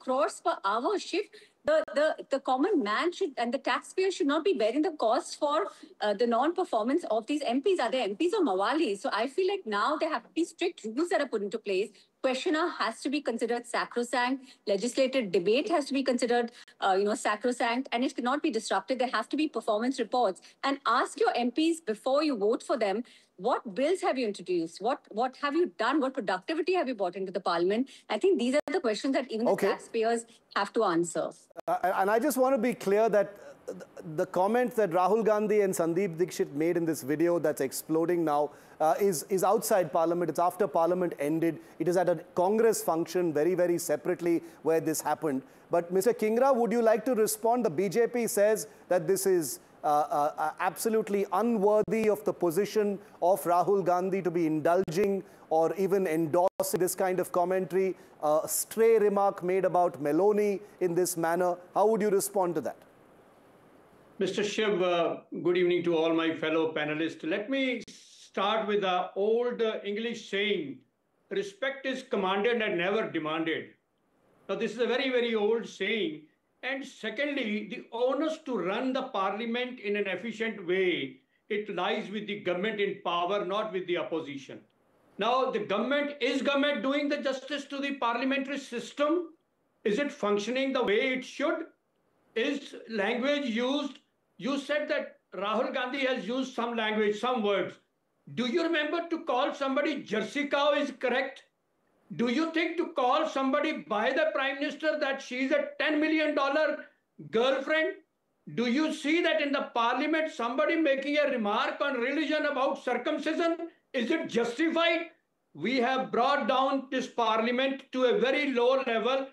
crores per hour shift, the common man should and the taxpayer should not be bearing the cost for the non-performance of these MPs. Are they MPs or Mawali? So I feel like now there have to be strict rules that are put into place. Questioner has to be considered sacrosanct. Legislative debate has to be considered, sacrosanct, and it cannot be disrupted. There have to be performance reports. And ask your MPs before you vote for them, what bills have you introduced? What have you done? What productivity have you brought into the parliament? I think these are the questions that even the taxpayers have to answer. And I just want to be clear that the comments that Rahul Gandhi and Sandeep Dixit made in this video that's exploding now is outside Parliament. It's after Parliament ended. It is at a Congress function very, very separately where this happened. But Mr. Kingra, would you like to respond? The BJP says that this is absolutely unworthy of the position of Rahul Gandhi to be indulging or even endorsing this kind of commentary. A stray remark made about Meloni in this manner. How would you respond to that? Mr. Shiv, good evening to all my fellow panelists. Let me start with the old English saying, respect is commanded and never demanded. Now, this is a very, very old saying. And secondly, the onus to run the parliament in an efficient way, it lies with the government in power, not with the opposition. Now, is government doing the justice to the parliamentary system? Is it functioning the way it should? Is language used? You said that Rahul Gandhi has used some language, some words. Do you remember to call somebody Jersey cow is correct? Do you think to call somebody by the Prime Minister that she's a $10 million girlfriend? Do you see that in the parliament somebody making a remark on religion about circumcision? Is it justified? We have brought down this parliament to a very low level.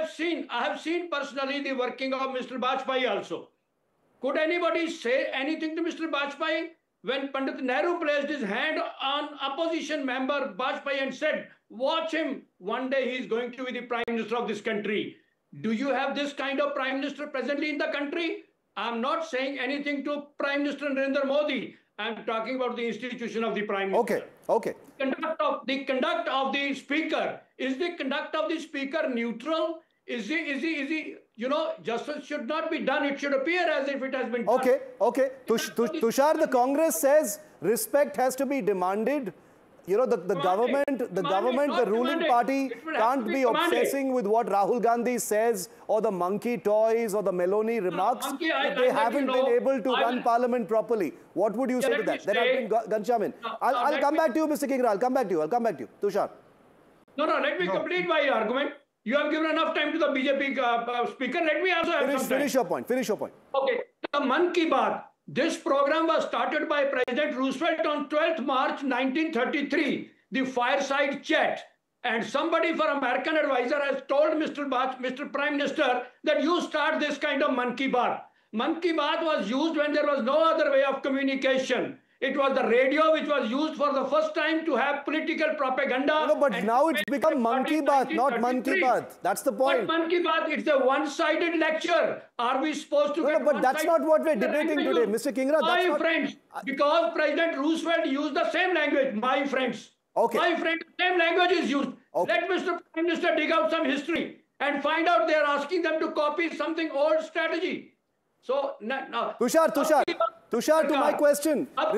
I have seen personally the working of Mr. Bajpayee also. Could anybody say anything to Mr. Bajpayee? When Pandit Nehru placed his hand on opposition member Bajpayee and said, watch him, one day he is going to be the Prime Minister of this country. Do you have this kind of Prime Minister presently in the country? I'm not saying anything to Prime Minister Narendra Modi. I'm talking about the institution of the Prime Minister. Okay. The conduct of the Speaker. Is the conduct of the Speaker neutral? Is he, justice should not be done. It should appear as if it has been done. Okay. Tushar, the Congress says respect has to be demanded. The government, the ruling party can't be obsessing with what Rahul Gandhi says or the monkey toys or the Meloni remarks if they haven't been able to run parliament properly. What would you say to that? Then I've been Ghanshyam. I'll come back to you, Mr. Kingra. I'll come back to you. Tushar. No, let me complete my argument. You have given enough time to the BJP speaker. Let me also have some time. Finish your point. Okay. The Man Ki Baat. This program was started by President Roosevelt on 12th March 1933, the fireside chat. And somebody for American advisor has told Mr. Prime Minister that you start this kind of Man Ki Baat. Man Ki Baat was used when there was no other way of communication. It was the radio which was used for the first time to have political propaganda. No, but now it's become Monkey Bath, not Man Ki Baat. That's the point. But Man Ki Baat, it's a one-sided lecture. Are we supposed to No, but that's not what we're debating today, Mr. Kingra. My friends, because President Roosevelt used the same language, my friends. Okay. My friends, same language is used. Okay. Let Mr. Prime Minister dig out some history and find out they are asking them to copy something old strategy. So, now. Tushar, to my question. Ab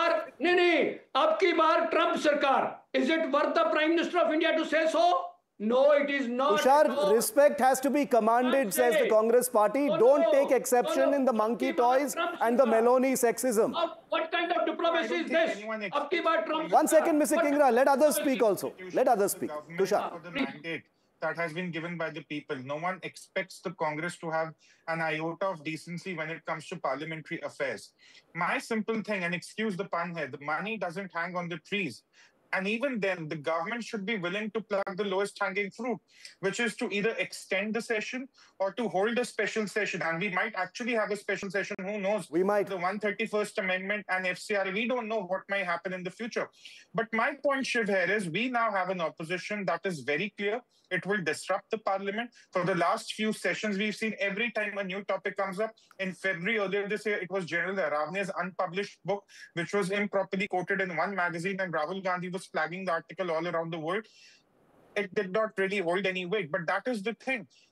ki baar Trump Sarkar. Is it worth the Prime Minister of India to say so? No, it is not. Tushar, respect has to be commanded, says the Congress party. Don't take exception in the monkey toys and the Meloni sexism. What kind of diplomacy is this? Ab ki baar Trump. One second, Mr. Kingra. Let others speak also. Let others speak. Tushar. That has been given by the people. No one expects the Congress to have an iota of decency when it comes to parliamentary affairs. My simple thing, and excuse the pun here, the money doesn't hang on the trees. And even then, the government should be willing to pluck the lowest hanging fruit, which is to either extend the session or to hold a special session. And we might actually have a special session. Who knows? We might. The 131st Amendment and FCR, we don't know what may happen in the future. But my point, Shiv, here is we now have an opposition that is very clear. It will disrupt the parliament. For the last few sessions, we've seen every time a new topic comes up. In February earlier this year, it was General Aravne's unpublished book, which was improperly quoted in one magazine, and Rahul Gandhi was flagging the article all around the world. It did not really hold any weight. But that is the thing.